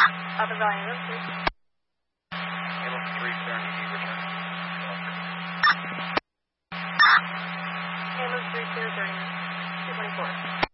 Upper Valley Ambulance 3. Ambulance 3, Serenity, return. Ambulance 3, clear 30. 224.